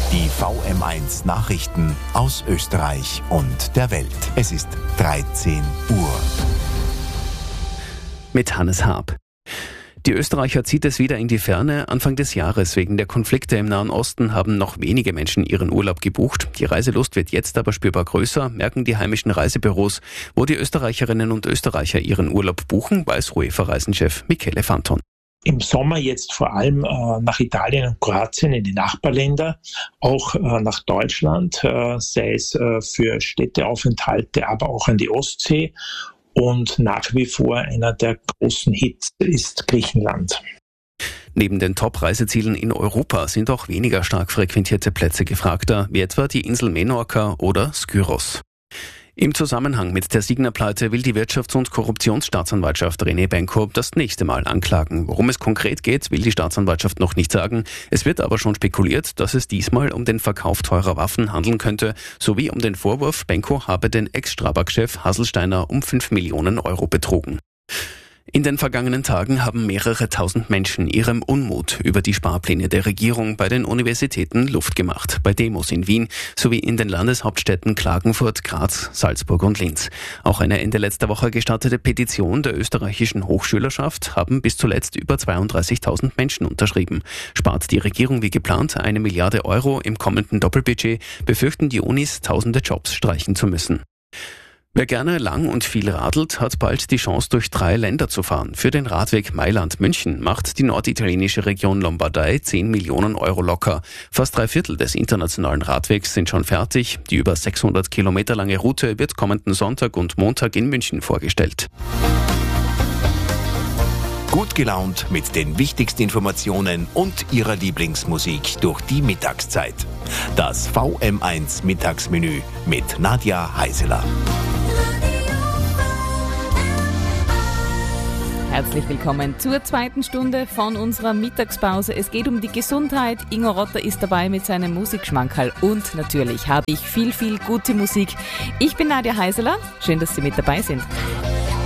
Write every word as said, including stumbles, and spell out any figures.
Die V M eins Nachrichten aus Österreich und der Welt. Es ist dreizehn Uhr. Mit Hannes Haab. Die Österreicher zieht es wieder in die Ferne. Anfang des Jahres wegen der Konflikte im Nahen Osten haben noch wenige Menschen ihren Urlaub gebucht. Die Reiselust wird jetzt aber spürbar größer, merken die heimischen Reisebüros. Wo die Österreicherinnen und Österreicher ihren Urlaub buchen, weiß UEFA-Reisenchef Michele Fanton. Im Sommer jetzt vor allem äh, nach Italien und Kroatien, in die Nachbarländer, auch äh, nach Deutschland, äh, sei es äh, für Städteaufenthalte, aber auch an die Ostsee. Und nach wie vor einer der großen Hits ist Griechenland. Neben den Top-Reisezielen in Europa sind auch weniger stark frequentierte Plätze gefragter, wie etwa die Insel Menorca oder Skyros. Im Zusammenhang mit der Signa-Pleite will die Wirtschafts- und Korruptionsstaatsanwaltschaft René Benko das nächste Mal anklagen. Worum es konkret geht, will die Staatsanwaltschaft noch nicht sagen. Es wird aber schon spekuliert, dass es diesmal um den Verkauf teurer Waffen handeln könnte, sowie um den Vorwurf, Benko habe den Ex-Strabag-Chef Hasselsteiner um fünf Millionen Euro betrogen. In den vergangenen Tagen haben mehrere tausend Menschen ihrem Unmut über die Sparpläne der Regierung bei den Universitäten Luft gemacht. Bei Demos in Wien sowie in den Landeshauptstädten Klagenfurt, Graz, Salzburg und Linz. Auch eine Ende letzter Woche gestartete Petition der österreichischen Hochschülerschaft haben bis zuletzt über zweiunddreißigtausend Menschen unterschrieben. Spart die Regierung wie geplant eine Milliarde Euro im kommenden Doppelbudget, befürchten die Unis, tausende Jobs streichen zu müssen. Wer gerne lang und viel radelt, hat bald die Chance, durch drei Länder zu fahren. Für den Radweg Mailand-München macht die norditalienische Region Lombardei zehn Millionen Euro locker. Fast drei Viertel des internationalen Radwegs sind schon fertig. Die über sechshundert Kilometer lange Route wird kommenden Sonntag und Montag in München vorgestellt. Gut gelaunt mit den wichtigsten Informationen und Ihrer Lieblingsmusik durch die Mittagszeit. Das V M eins Mittagsmenü mit Nadja Heiseler. Herzlich willkommen zur zweiten Stunde von unserer Mittagspause. Es geht um die Gesundheit. Ingo Rotter ist dabei mit seinem Musikschmankerl und natürlich habe ich viel, viel gute Musik. Ich bin Nadja Heiseler. Schön, dass Sie mit dabei sind.